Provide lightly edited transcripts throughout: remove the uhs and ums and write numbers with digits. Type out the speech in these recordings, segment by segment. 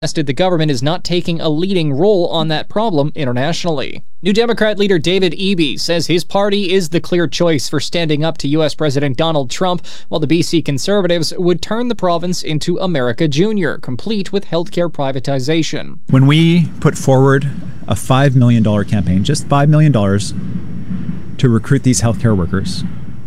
The government is not taking a leading role on that problem internationally. New Democrat leader David Eby says his party is the clear choice for standing up to U.S. President Donald Trump, while the BC Conservatives would turn the province into America Junior, complete with healthcare privatization. When we put forward a $5 million campaign, just $5 million, to recruit these healthcare workers,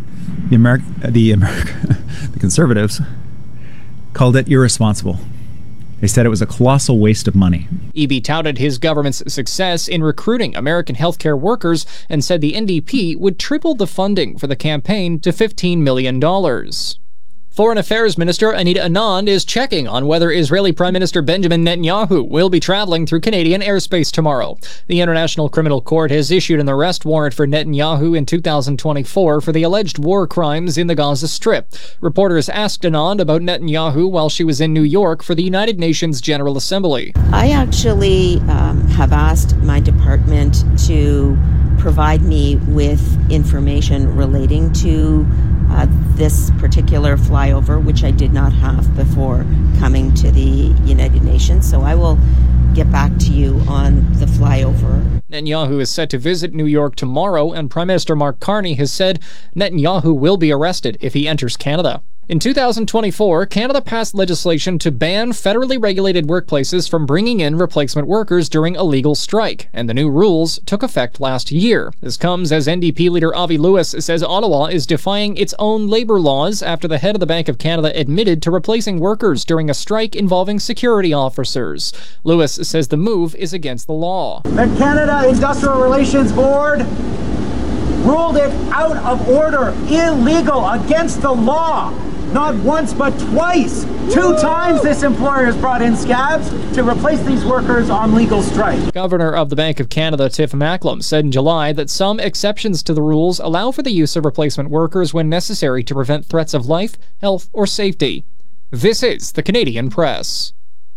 the Conservatives called it irresponsible. They said it was a colossal waste of money. Eby touted his government's success in recruiting American healthcare workers and said the NDP would triple the funding for the campaign to $15 million. Foreign Affairs Minister Anita Anand is checking on whether Israeli Prime Minister Benjamin Netanyahu will be traveling through Canadian airspace tomorrow. The International Criminal Court has issued an arrest warrant for Netanyahu in 2024 for the alleged war crimes in the Gaza Strip. Reporters asked Anand about Netanyahu while she was in New York for the United Nations General Assembly. I actually have asked my department to provide me with information relating to this particular flyover, which I did not have before coming to the United Nations. So I will get back to you on the flyover. Netanyahu is set to visit New York tomorrow, and Prime Minister Mark Carney has said Netanyahu will be arrested if he enters Canada. In 2024, Canada passed legislation to ban federally regulated workplaces from bringing in replacement workers during a legal strike, and the new rules took effect last year. This comes as NDP leader Avi Lewis says Ottawa is defying its own labor laws after the head of the Bank of Canada admitted to replacing workers during a strike involving security officers. Lewis says the move is against the law. The Canada Industrial Relations Board ruled it out of order, illegal, against the law. Not once, but twice. 2 times this employer has brought in scabs to replace these workers on legal strike. Governor of the Bank of Canada, Tiff Macklem, said in July that some exceptions to the rules allow for the use of replacement workers when necessary to prevent threats of life, health, or safety. This is the Canadian Press.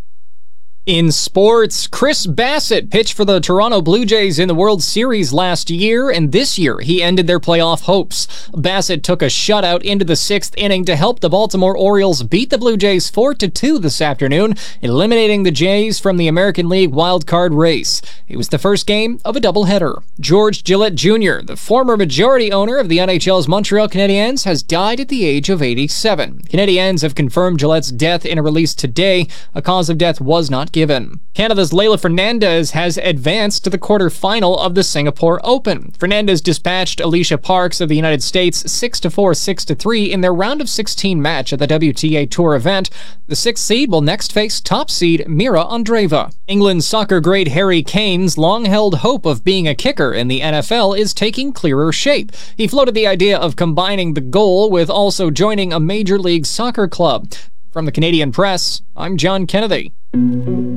In sports, Chris Bassitt pitched for the Toronto Blue Jays in the World Series last year, and this year he ended their playoff hopes. Bassitt took a shutout into the 6th inning to help the Baltimore Orioles beat the Blue Jays 4-2 this afternoon, eliminating the Jays from the American League wildcard race. It was the first game of a doubleheader. George Gillette Jr., the former majority owner of the NHL's Montreal Canadiens, has died at the age of 87. Canadiens have confirmed Gillette's death in a release today. A cause of death was not given. Canada's Leylah Fernandez has advanced to the quarterfinal of the Singapore Open. Fernandez dispatched Alicia Parks of the United States 6-4, 6-3 in their round of 16 match at the WTA Tour event. The 6th seed will next face top seed Mira Andreeva. England's soccer great Harry Kane's long-held hope of being a kicker in the NFL is taking clearer shape. He floated the idea of combining the goal with also joining a Major League Soccer club. From the Canadian Press, I'm John Kennedy.